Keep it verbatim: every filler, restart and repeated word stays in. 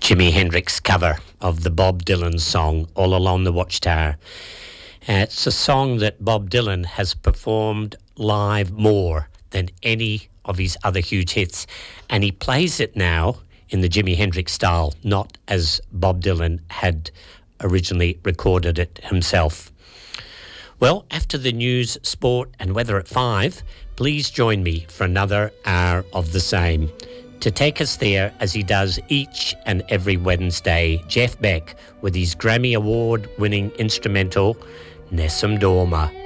Jimi Hendrix cover of the Bob Dylan song All Along the Watchtower. Uh, it's a song that Bob Dylan has performed live more than any of his other huge hits, and he plays it now in the Jimi Hendrix style, not as Bob Dylan had originally recorded it himself. Well, after the news, sport and weather at five, please join me for another hour of the same. To take us there, as he does each and every Wednesday, Jeff Beck with his Grammy Award-winning instrumental, Nessun Dorma.